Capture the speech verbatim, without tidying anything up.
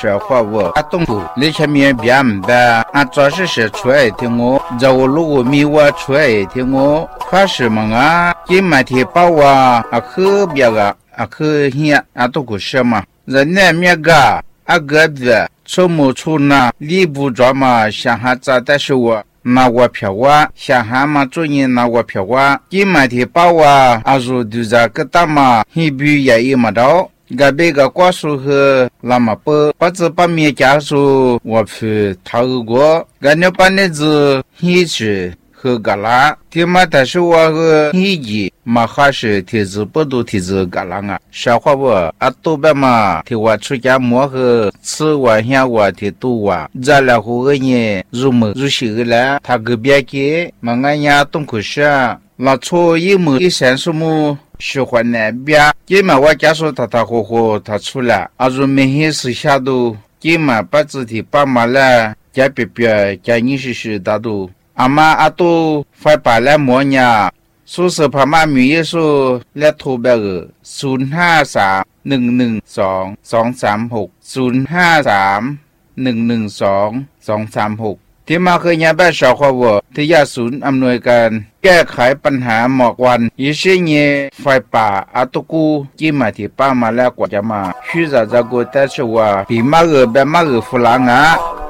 说话我啊动不你前面别唔的啊主要是是出来听我在我如果米我出来听我发什么啊今买铁包啊啊可别个啊可here啊都个什么人那面个啊个的出没出呢里不着嘛想哈咋的是我那我票啊想哈嘛做人那我票啊今买铁包啊啊说就在个大嘛一比也一嘛到个别个瓜树和那么不把这把面家属我去讨过个那把那子一起和个啦天嘛但是我和一级嘛还是天子不都天子个啦啊小话我啊多半嘛天我出家摸和吃完下我天多啊咱俩和个人入门入习个啦他个别个嘛俺呀东口上那错一亩一三十亩喜欢那边今嘛我家说他他火火他出来啊如明天是下都今嘛把自己爸妈了家别别家你是是大都阿妈阿都快把来摸呀说是怕妈咪也说来投别个零ห้าสาม หนึ่ง หนึ่ง สอง สอง สาม หก 零 ห้า สาม หนึ่ง หนึ่ง สอง สอง สาม หกที่มาเคยยาแบบชาวขวบที่ยาศูนย์อำนวยการแก้ไขปัญหาหมอกวันยิ่งเช่นไฟป่าอาตุกูที่มาที่ป้ามาแล้วกว่าจะมาชื่อจะจะกูแต่ชัวปีมาเออแบบมาเออฝรั่งอ่ะ